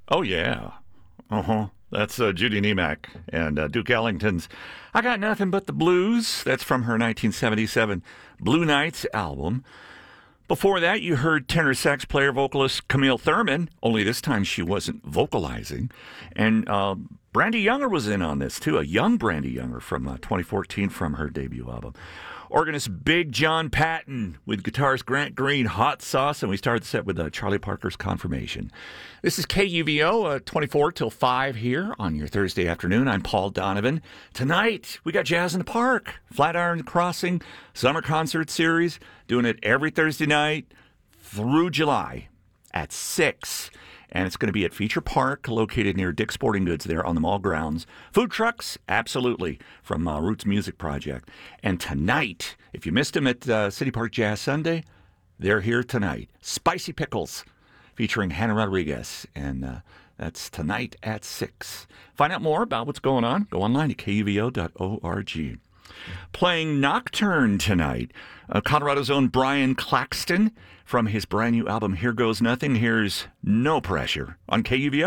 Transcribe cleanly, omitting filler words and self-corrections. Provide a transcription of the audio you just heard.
Oh, yeah. Uh-huh. That's Judy Niemek and Duke Ellington's I Got Nothing But the Blues. That's from her 1977 Blue Nights album. Before that, you heard tenor sax player vocalist Camille Thurman, only this time she wasn't vocalizing. And Brandy Younger was in on this, too, a young Brandy Younger from 2014 from her debut album. Organist Big John Patton with guitarist Grant Green, Hot Sauce, and we started the set with Charlie Parker's Confirmation. This is KUVO, 24 till 5 here on your Thursday afternoon. I'm Paul Donovan. Tonight, we got Jazz in the Park, Flatiron Crossing Summer Concert Series, doing it every Thursday night through July at 6. And it's going to be at Feature Park, located near Dick's Sporting Goods there on the mall grounds. Food trucks, absolutely, from Roots Music Project. And tonight, if you missed them at City Park Jazz Sunday, they're here tonight. Spicy Pickles, featuring Hannah Rodriguez. And that's tonight at 6. Find out more about what's going on. Go online to kuvo.org. Playing Nocturne tonight, Colorado's own Brian Claxton from his brand new album Here Goes Nothing. Here's No Pressure on KUVO.